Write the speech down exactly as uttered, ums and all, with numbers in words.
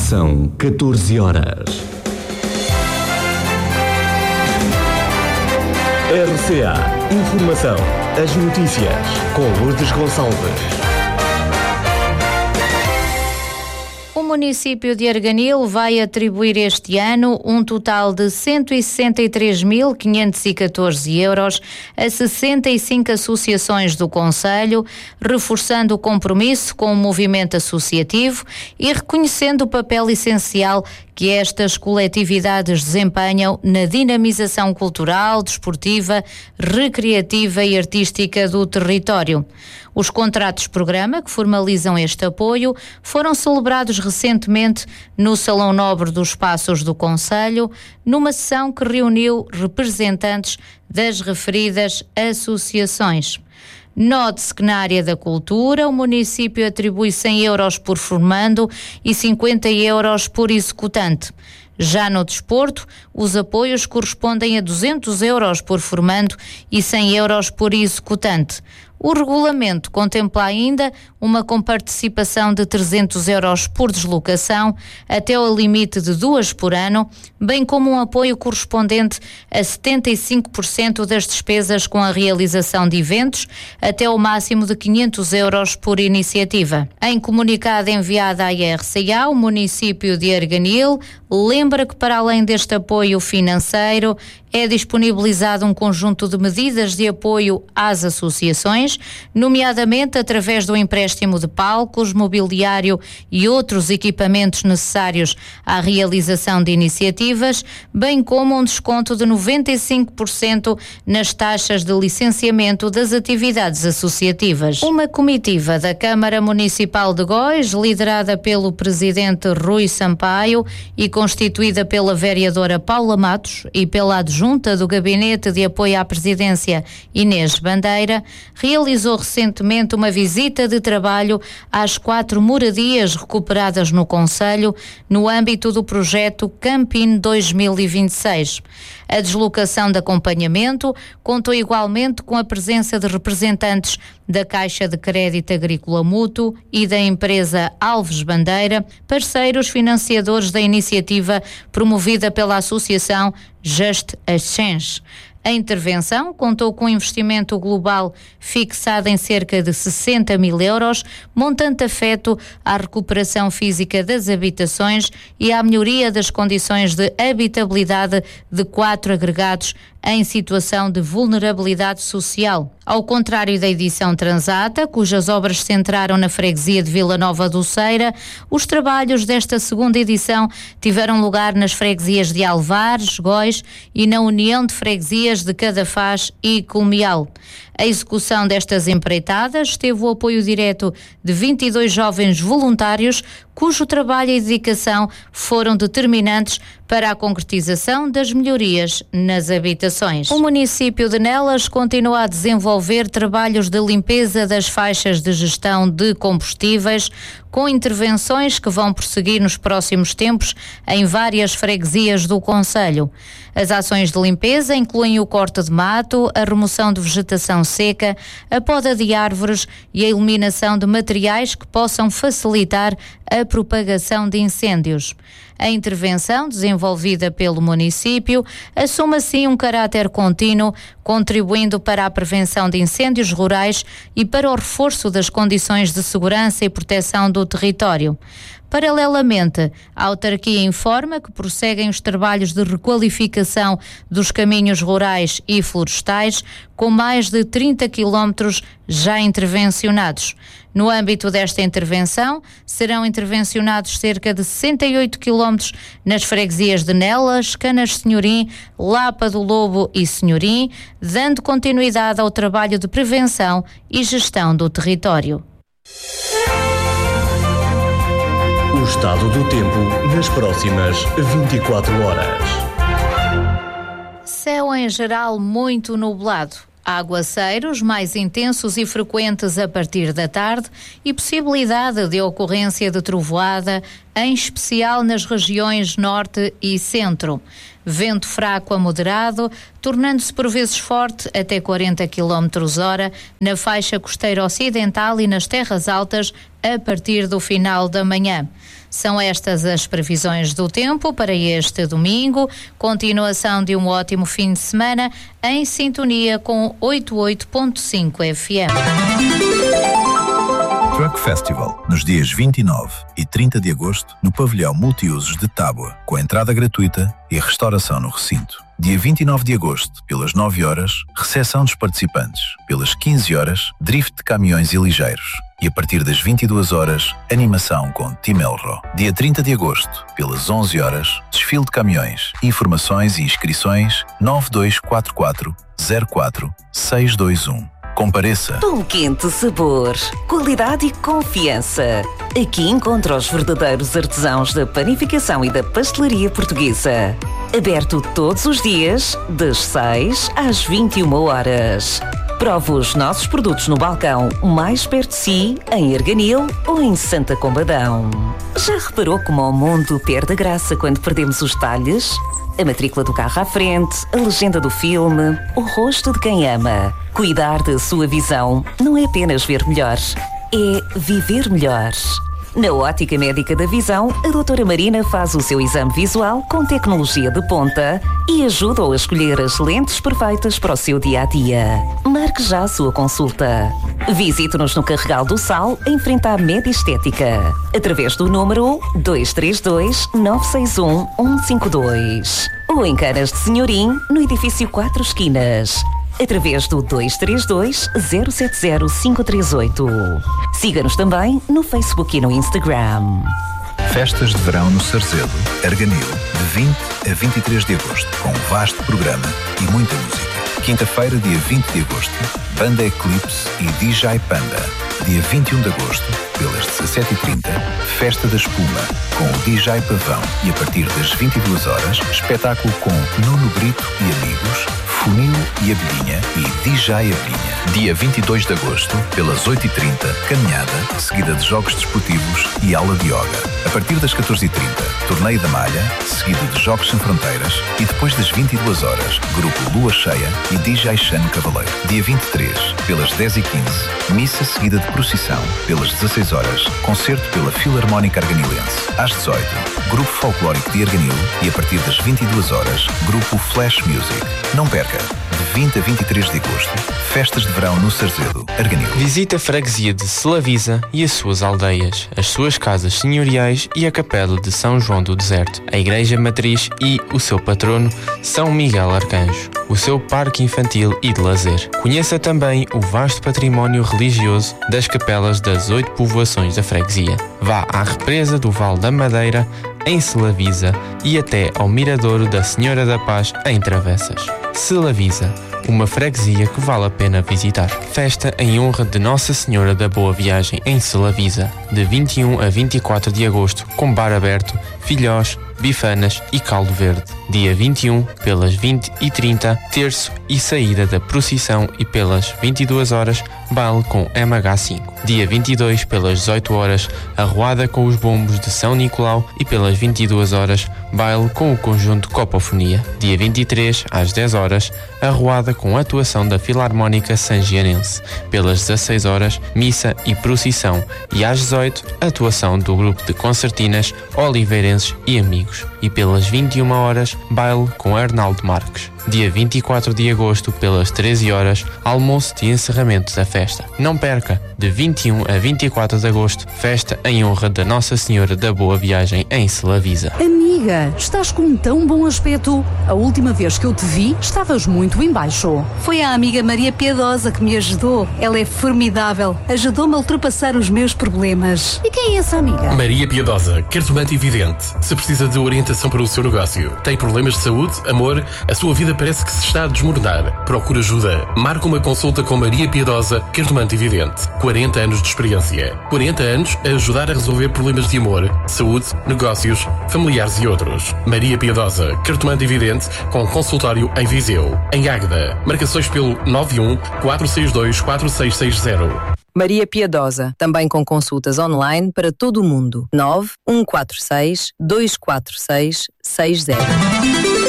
São catorze horas. R C A Informação. As notícias com Lourdes Gonçalves. O município de Arganil vai atribuir este ano um total de cento e sessenta e três mil quinhentos e catorze euros a sessenta e cinco associações do concelho, reforçando o compromisso com o movimento associativo e reconhecendo o papel essencial que estas coletividades desempenham na dinamização cultural, desportiva, recreativa e artística do território. Os contratos-programa que formalizam este apoio foram celebrados recentemente no Salão Nobre dos Passos do Concelho, numa sessão que reuniu representantes das referidas associações. Note-se que na área da cultura o município atribui cem euros por formando e cinquenta euros por executante. Já no desporto, os apoios correspondem a duzentos euros por formando e cem euros por executante. O regulamento contempla ainda uma comparticipação de trezentos euros por deslocação até ao limite de duas por ano, bem como um apoio correspondente a setenta e cinco por cento das despesas com a realização de eventos até ao máximo de quinhentos euros por iniciativa. Em comunicado enviado à R C A, o município de Arganil lembra que, para além deste apoio financeiro, é disponibilizado um conjunto de medidas de apoio às associações, nomeadamente através do empréstimo de palcos, mobiliário e outros equipamentos necessários à realização de iniciativas, bem como um desconto de noventa e cinco por cento nas taxas de licenciamento das atividades associativas. Uma comitiva da Câmara Municipal de Góis, liderada pelo presidente Rui Sampaio e constituída pela vereadora Paula Matos e pela adjunta Junta do Gabinete de Apoio à Presidência Inês Bandeira, realizou recentemente uma visita de trabalho às quatro moradias recuperadas no concelho no âmbito do projeto Campin dois mil e vinte e seis. A deslocação de acompanhamento contou igualmente com a presença de representantes da Caixa de Crédito Agrícola Mútuo e da empresa Alves Bandeira, parceiros financiadores da iniciativa promovida pela Associação Just a Change. A intervenção contou com um investimento global fixado em cerca de sessenta mil euros, montante afeto à recuperação física das habitações e à melhoria das condições de habitabilidade de quatro agregados em situação de vulnerabilidade social. Ao contrário da edição transata, cujas obras se centraram na freguesia de Vila Nova do Ceira, os trabalhos desta segunda edição tiveram lugar nas freguesias de Alvares, Góis e na União de Freguesias de Cadafaz e Culmial. A execução destas empreitadas teve o apoio direto de vinte e dois jovens voluntários, cujo trabalho e dedicação foram determinantes para a concretização das melhorias nas habitações. O município de Nelas continua a desenvolver trabalhos de limpeza das faixas de gestão de combustíveis, com intervenções que vão prosseguir nos próximos tempos em várias freguesias do concelho. As ações de limpeza incluem o corte de mato, a remoção de vegetação seca, a poda de árvores e a eliminação de materiais que possam facilitar a propagação de incêndios. A intervenção, desenvolvida pelo município, assume assim um caráter contínuo, contribuindo para a prevenção de incêndios rurais e para o reforço das condições de segurança e proteção do território. Paralelamente, a autarquia informa que prosseguem os trabalhos de requalificação dos caminhos rurais e florestais, com mais de trinta quilómetros já intervencionados. No âmbito desta intervenção, serão intervencionados cerca de sessenta e oito quilómetros nas freguesias de Nelas, Canas Senhorim, Lapa do Lobo e Senhorim, dando continuidade ao trabalho de prevenção e gestão do território. O estado do tempo nas próximas vinte e quatro horas. Céu em geral muito nublado. Aguaceiros mais intensos e frequentes a partir da tarde e possibilidade de ocorrência de trovoada, em especial nas regiões norte e centro. Vento fraco a moderado, tornando-se por vezes forte até quarenta quilómetros hora na faixa costeira ocidental e nas terras altas a partir do final da manhã. São estas as previsões do tempo para este domingo. Continuação de um ótimo fim de semana em sintonia com oitenta e oito ponto cinco F M. Truck Festival, nos dias vinte e nove e trinta de agosto, no pavilhão multiusos de Tábua, com entrada gratuita e restauração no recinto. Dia vinte e nove de agosto, pelas nove horas, recepção dos participantes. Pelas quinze horas, drift de caminhões e ligeiros. E a partir das vinte e duas horas, animação com Tim Elro. Dia trinta de agosto, pelas onze horas, desfile de caminhões. Informações e inscrições nove dois quatro quatro zero quatro seis dois um. Compareça. Pão quente sabor, qualidade e confiança. Aqui encontra os verdadeiros artesãos da panificação e da pastelaria portuguesa. Aberto todos os dias, das seis às vinte e uma horas. Prove os nossos produtos no balcão mais perto de si, em Arganil ou em Santa Combadão. Já reparou como o mundo perde a graça quando perdemos os detalhes? A matrícula do carro à frente, a legenda do filme, o rosto de quem ama. Cuidar da sua visão não é apenas ver melhor, é viver melhor. Na Ótica Médica da Visão, a doutora Marina faz o seu exame visual com tecnologia de ponta e ajuda-o a escolher as lentes perfeitas para o seu dia-a-dia. Marque já a sua consulta. Visite-nos no Carregal do Sal, em frente à Média Estética, através do número dois três dois nove seis um um cinco dois ou em Canas de Senhorim, no edifício Quatro Esquinas, através do dois três dois zero sete zero cinco três oito. Siga-nos também no Facebook e no Instagram. Festas de verão no Sarzedo, Arganil, de vinte a vinte e três de agosto, com um vasto programa e muita música. Quinta-feira, dia vinte de agosto, Banda Eclipse e D J Panda. Dia vinte e um de agosto, pelas dezassete e trinta, Festa da Espuma, com o D J Pavão e a partir das vinte e duas horas, espetáculo com Nuno Brito e amigos, Funil e Abelhinha e D J Abelhinha. Dia vinte e dois de agosto, pelas oito e trinta, caminhada, seguida de jogos desportivos e aula de yoga. A partir das catorze e trinta, torneio da malha, seguido de jogos sem fronteiras e depois das vinte e duas horas, grupo Lua Cheia e D J Xano Cavaleiro. Dia vinte e três, pelas dez e quinze, missa seguida de procissão. Pelas dezasseis horas, concerto pela Filarmónica Arganilense. Às dezoito, grupo folclórico de Arganil e a partir das vinte e duas horas, grupo Flash Music. Não perca, de vinte a vinte e três de agosto, festas de verão no Sarzedo, Arganil. Visita a freguesia de Selavisa e as suas aldeias, as suas casas senhoriais e a capela de São João do Deserto, a igreja matriz e o seu patrono, São Miguel Arcanjo, o seu parque infantil e de lazer. Conheça também o vasto património religioso das capelas das oito povoações da freguesia. Vá à represa do Vale da Madeira, em Selavisa, e até ao Miradouro da Senhora da Paz, em Travessas. Selavisa, uma freguesia que vale a pena visitar. Festa em honra de Nossa Senhora da Boa Viagem em Selavisa, de vinte e um a vinte e quatro de agosto, com bar aberto, filhós, bifanas e caldo verde. Dia vinte e um, pelas vinte e trinta, terço e saída da procissão e pelas vinte e duas horas, baile com M H cinco. Dia vinte e dois, pelas dezoito horas, arruada com os bombos de São Nicolau e pelas vinte e duas horas, baile com o conjunto Copofonia. Dia vinte e três, às dez horas, arruada com a atuação da Filarmónica Sangianense. Pelas dezasseis horas, missa e procissão. E às dezoito, atuação do grupo de concertinas Oliveirenses e Amigos. E pelas vinte e uma horas, baile com Arnaldo Marques. Dia vinte e quatro de agosto, pelas treze horas, almoço de encerramento da festa. Não perca, de vinte e um a vinte e quatro de agosto, festa em honra da Nossa Senhora da Boa Viagem em Selavisa. Amiga, estás com um tão bom aspecto. A última vez que eu te vi, estavas muito em baixo. Foi a amiga Maria Piedosa que me ajudou. Ela é formidável. Ajudou-me a ultrapassar os meus problemas. E quem é essa amiga? Maria Piedosa, cartomante evidente. Se precisa de orientação para o seu negócio, tem problemas de saúde, amor, a sua vida parece que se está a desmoronar. Procura ajuda. Marca uma consulta com Maria Piedosa, cartomante evidente. quarenta anos de experiência. quarenta anos a ajudar a resolver problemas de amor, saúde, negócios, familiares e outros. Maria Piedosa, cartomante evidente, com consultório em Viseu. Em Águeda, marcações pelo nove um quatro seis dois quatro seis seis zero. Maria Piedosa, também com consultas online para todo o mundo. nove um quatro seis dois quatro seis seis zero.